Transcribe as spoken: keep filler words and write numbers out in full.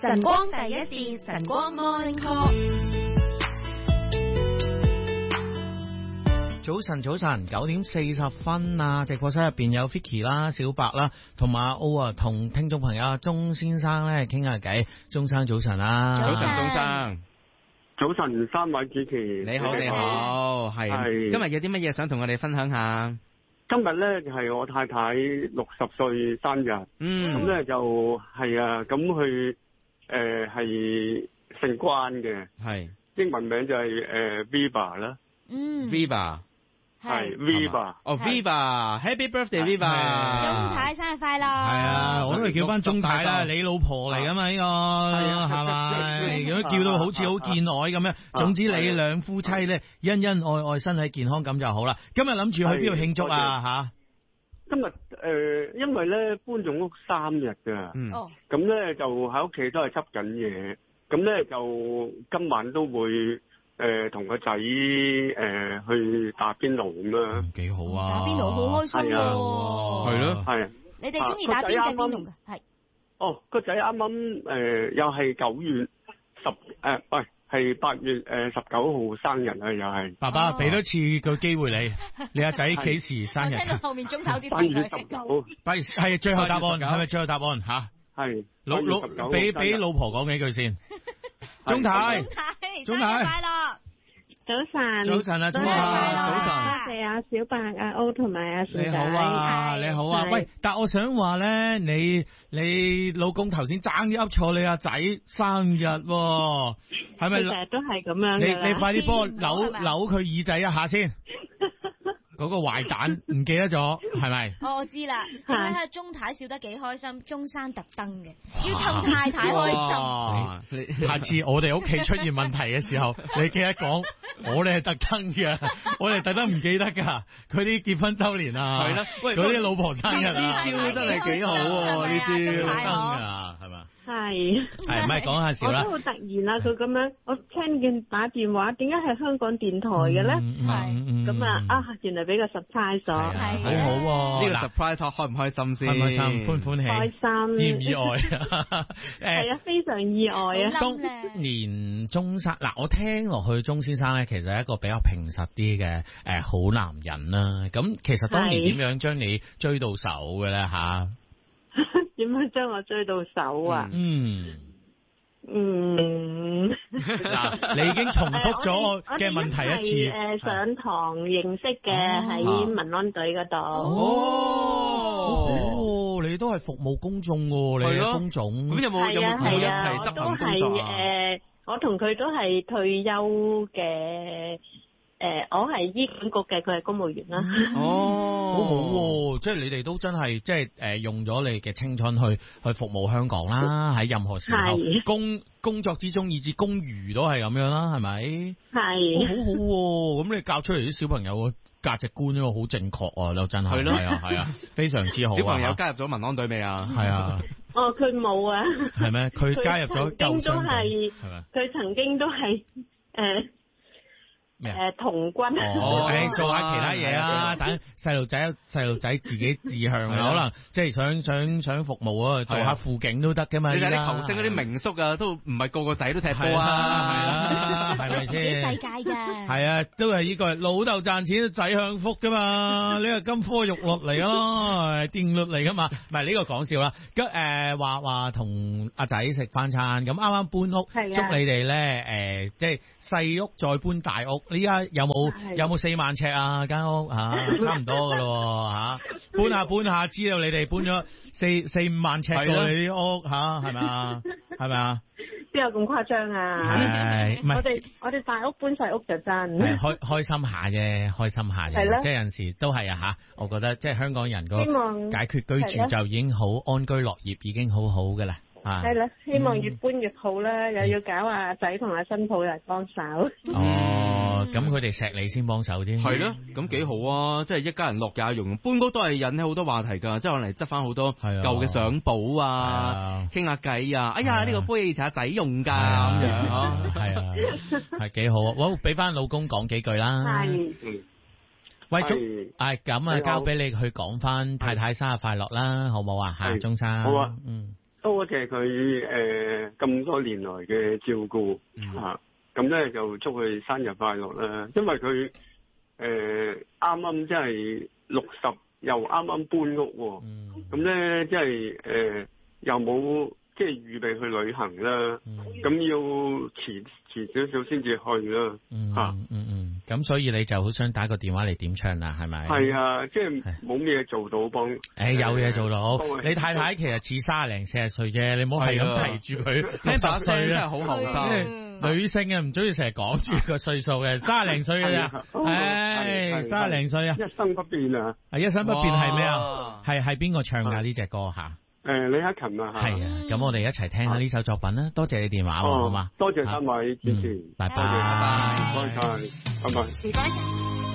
晨光第一線，晨光 Morning Call。 早晨，早晨，九點四十分啊！直播室入邊有 Vicky 啦、小白啦，同埋阿 O 啊，同聽眾朋友阿鐘先生咧傾下偈。鐘生早晨啊！ 早晨，鐘生， 早晨，三位主持， 你好，你好，係。今日有啲乜嘢想同我哋分享下？ 今日咧就係我太太六十歲生日， 嗯， 咁咧就係啊，咁佢誒係姓關嘅， 係英文名就係誒 Viva 啦， 嗯 ，Viva。 係 Viva， 哦 Viva，Happy Birthday Viva， 鐘太生日快樂。係啊，我都係叫翻鐘太啦，你老婆嚟噶嘛呢個係咪？如果叫到好似好見外咁樣，總之你兩夫妻咧恩恩愛愛，身體健康咁就好啦。今日諗住去邊度慶祝啊？吓？ 今日誒，因為咧搬咗屋三日噶， 嗯， 咁咧就喺屋企都係執緊嘢，咁咧就今晚都會。誒，同個仔誒去打邊爐咁啦， 幾好啊！ 打邊爐好開心喎， 係咯， 係。 你哋中意打邊隻邊爐嘅？係。 哦，個仔啱啱誒又係九月十誒，喂係八月誒十九號生日啊，又係。 爸爸俾多次個機會你，你阿仔幾時生日？ 聽到後面鐘頭啲八月十九。 八月係最後答案，係咪最後答案吓？ 係。 老老俾俾老婆講幾句先。鐘太，鐘太， 快樂， 早晨， 早晨啊，鐘太， 早晨， 多謝阿小白、阿 O 同埋阿順仔， 你好啊，你好啊，喂，但我想話咧，你你老公頭先爭啲噏錯你阿仔生日，係咪？ 成日都係咁樣。 你你快啲幫我扭扭佢耳仔一下先。嗰個壞蛋唔記得咗，係咪？ 哦，我知啦，你睇下鐘太笑得幾開心，鐘生特登嘅，要氹太太開心。下次我哋屋企出現問題嘅時候，你記得講，我哋係特登嘅，我哋特登唔記得噶。佢啲結婚周年啊， 係啦，喂， 嗰啲老婆生日啊， 呢招真係幾好喎，呢招特登噶，係嘛？ 係係咪講下笑啦？ 我都好突然啊！佢咁樣，我聽見打電話，點解係香港電台嘅咧？ 係咁啊啊！原來俾個 surprise 咗， 係好好呢個 surprise 開唔開心先？ 開唔開心？歡唔歡喜？ 開心。 意唔意外？ 係啊，非常意外啊！ 當年鐘生嗱，我聽落去鐘先生咧，其實係一個比較平實啲嘅誒好男人啦。咁其實當年點樣將你追到手嘅咧吓？ 點樣將我追到手啊？ 嗯嗯， 嗱，你已經重複咗我嘅問題一次。 誒，上堂認識嘅喺民安隊嗰度。 哦，你都係服務公眾喎，你嘅工種。 咁有冇有冇一齊執行工作啊？ 誒，我同佢都係退休嘅。誒，我係醫管局嘅，佢係公務員啦。 哦，好好喎，即係你哋都真係即係誒用咗你嘅青春去去服務香港啦，喺任何時候工工作之中，以至公餘都係咁樣啦，係咪？ 係。 好好喎，咁你教出嚟啲小朋友嘅價值觀呢個好正確啊，又真係。係咯，係啊，係啊，非常之好。 小朋友加入咗民安隊未啊？ 係啊。 哦，佢冇啊。係咩？ 佢加入咗救傷隊。 係咪？佢曾經都係誒。誒、呃，童軍哦，誒，做下其他嘢啊，等細路仔，細路仔自己志向啊，可能即係想想想服務啊，做下輔警都得噶嘛。你睇啲球星嗰啲名宿啊，都唔係個個仔都踢波啊，係啦，係咪先？ 世界嘅係啊，都係呢個老豆賺錢，仔享福噶嘛，呢個金科玉律嚟咯，定律嚟噶嘛，唔係呢個講笑啦。咁誒，話話同阿仔食翻餐，咁啱啱搬屋，祝你哋咧，誒，即係細屋再搬大屋。呢家有冇有冇四萬尺啊？間屋吓，差唔多噶咯吓，搬下搬下，知道你哋搬咗四四五萬尺過你啲屋吓，係咪啊？係咪啊？ 邊有咁誇張啊？ 係，唔係我哋我哋大屋搬細屋就真係開開心下啫，開心下啫，即係有陣時都係啊吓。我覺得即係香港人個解決居住就已經好安居樂業，已經好好噶啦。 係啦，希望越搬越好啦，又要搞阿仔同阿新抱嚟幫手。 哦，咁佢哋錫你先幫手啫。 係咯，咁幾好啊！即係一家人樂也融，搬屋都係引起好多話題噶，即係可能執翻好多舊嘅相簿啊，傾下偈啊。哎呀，呢個杯以前阿仔用噶咁樣， 係啊，係幾好啊！我俾翻老公講幾句啦。 係。 喂，鐘，係咁啊，交俾你去講翻太太生日快樂啦，好唔好啊？吓，鐘生。 好啊。 嗯。 多謝佢誒咁多年來嘅照顧嚇，咁咧、嗯啊、就祝佢生日快樂啦！因為佢誒啱啱即係六十，又啱啱搬屋喎，咁咧即係誒又冇即係預備去旅行啦，咁、嗯、要遲遲少少先至去啦嚇。 嗯嗯嗯，咁、嗯、所以你就好想打個電話嚟點唱啦，係咪？ 係啊，即係冇咩做到幫。誒、 欸、有嘢做到，你太太其實似卅零四十歲嘅，你唔好係咁提住佢。聽把聲真係好後生。女性啊，唔中意成日講住個歲數嘅，卅零歲嘅咋，唉，卅零歲啊， 一生不變啊， 啊，一生不變係咩啊？係係邊個唱噶呢隻歌吓？ 誒，李克勤啊， 係啊，咁我哋一齊聽下呢首作品啦。多謝你電話，好嘛？ 多謝三位主持， 拜拜， 拜拜，唔該晒，拜拜。 唔該。